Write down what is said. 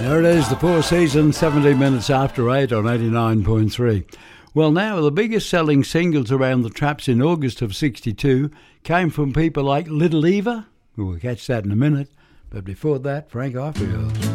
There it is, the Four Seasons, 17 minutes after 8 on 89.3. Well, now, the biggest selling singles around the traps in August of 62 came from people like Little Eva. We'll catch that in a minute. But before that, Frank Ifield.